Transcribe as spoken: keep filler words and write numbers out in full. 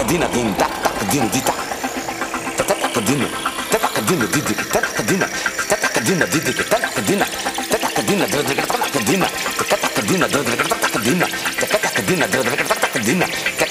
tacadina din da tacadina di da tacadina tacadina di di tacadina tacadina di di tacadina tacadina tacadina tacadina tacadina tacadina tacadina